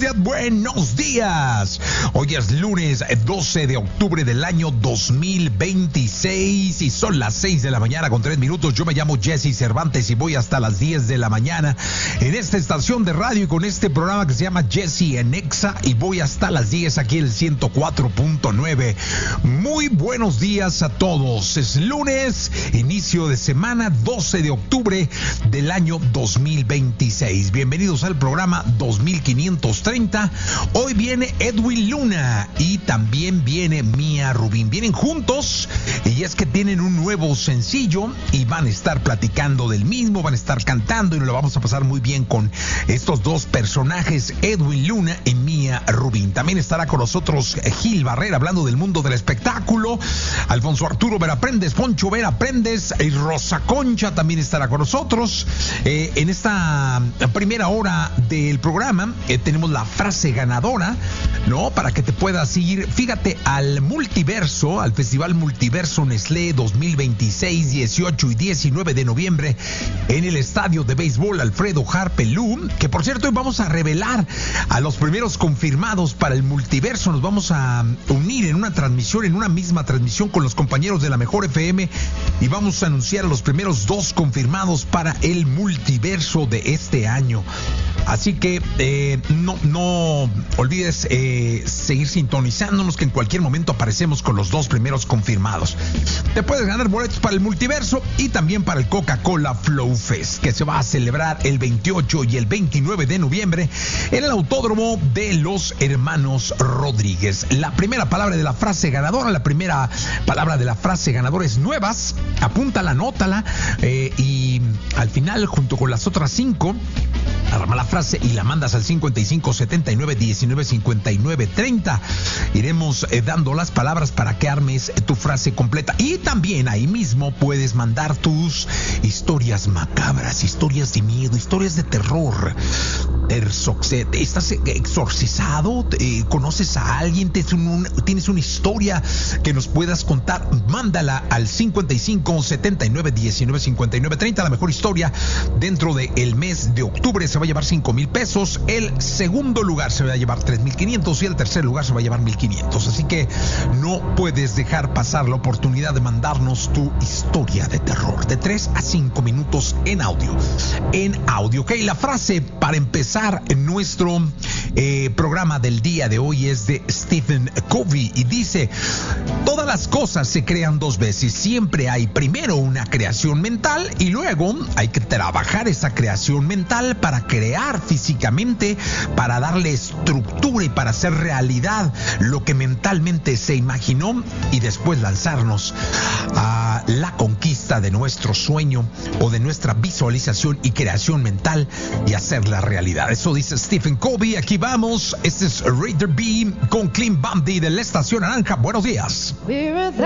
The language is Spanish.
días, buenos días. Hoy es lunes 12 de octubre del año 2026 y son las 6 de la mañana con 3 minutos. Yo me llamo Jesse Cervantes y voy hasta las 10 de la mañana en esta estación de radio y con este programa que se llama Jesse en Exa, y voy hasta las 10 aquí en el 104.9. Muy buenos días a todos. Es lunes, inicio de semana, 12 de octubre del año 2026. Bienvenidos al programa 2530. Hoy viene Edwin Luna y también viene Mía Rubín. Vienen juntos y es que tienen un nuevo sencillo y van a estar platicando del mismo, van a estar cantando y nos lo vamos a pasar muy bien con estos dos personajes, Edwin Luna y Mía Rubín. También estará con nosotros Gil Barrera hablando del mundo del espectáculo, Alfonso Arturo Vera Prendes, Poncho Vera Prendes y Rosa Concha también estará con nosotros. En esta primera hora del programa tenemos la frase ganadora, ¿no? Para que te puedas ir, fíjate, al multiverso, al Festival Multiverso Nestlé 2026, 18 y 19 de noviembre en el estadio de béisbol Alfredo Harpelú, que por cierto hoy vamos a revelar a los primeros confirmados para el multiverso. Nos vamos a unir en una transmisión, en una misma transmisión con los compañeros de la Mejor FM y vamos a anunciar a los primeros dos confirmados para el multiverso de este año. Así que no olvides seguir sintonizándonos, que en cualquier momento aparecemos con los dos primeros confirmados. Te puedes ganar boletos para el multiverso y también para el Coca-Cola Flow Fest, que se va a celebrar el 28 y el 29 de noviembre en el Autódromo de los Hermanos Rodríguez. La primera palabra de la frase ganadora, es nuevas. Apúntala, anótala y al final, junto con las otras 5, arma la frase y la mandas al 55 79 19 59 30. Iremos dando las palabras para que armes tu frase completa. Y también ahí mismo puedes mandar tus historias macabras, historias de miedo, historias de terror. ¿Estás exorcizado? ¿Conoces a alguien? ¿Tienes una historia que nos puedas contar? Mándala al 55 79 19 59 30. La mejor historia dentro del mes de octubre se va a llevar 5,000 pesos. El segundo lugar se va a llevar 3,500 y el tercer lugar se va a llevar 1,500. Así que no puedes dejar pasar la oportunidad de mandarnos tu historia de terror de 3 a 5 minutos en audio. Ok, la frase para empezar en nuestro programa del día de hoy es de Stephen Covey y dice: todas las cosas se crean dos veces. Siempre hay primero una creación mental y luego hay que trabajar esa creación mental para crear físicamente, para darle estructura y para hacer realidad lo que mentalmente se imaginó y después lanzarnos a la conquista de nuestro sueño o de nuestra visualización y creación mental y hacerla realidad. Eso dice Stephen Covey. Aquí vamos. Este es Raider B con Clean Bandit de la Estación Naranja. Buenos días.